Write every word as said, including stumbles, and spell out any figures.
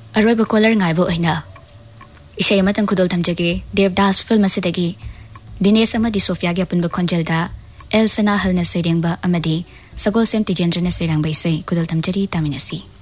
अरोइब collar ngaibो ओइना इसे मतन खुदोल थमजगे Devdas film असिदगी Dinesh अमदी Sophia गे अपुनब खोंजेलदा L सना हलना सेरेंगबा अमदी Sagol same तिजेंद्रना सेरंगबा इसे खुदोल थमजरी तामिनसी।